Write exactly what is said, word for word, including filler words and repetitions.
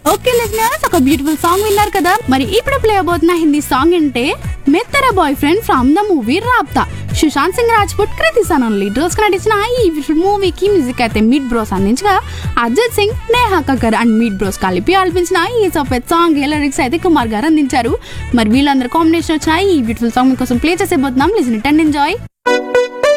Okay listeners, ఒక beautiful song విన్నారు కదా. మరి ఇప్పుడు ప్లే అవబోతున్న హిందీ సాంగ్ అంటే మెత్తర boy friend from the movie రాబ్తా. Sushant Singh Rajput, Kriti Sanon lead roles గా నటించిన ఈ మూవీకి మ్యూజిక్ అయితే మిడ్ బ్రోస్ అందించగా Arijit Singh, Neha Kakkar and mid bros కలిపి ఆలపించిన ఈ సఫెద్ సాంగ్ లిరిక్స్ అయితే కుమార్ గారు అందించారు. మరి వీళ్ళందరూ కాంబినేషన్ వచ్చిన ఈ బ్యూటిఫుల్ సాంగ్ మీకోసం play చేసేబోతున్నాం. Listen it and enjoy.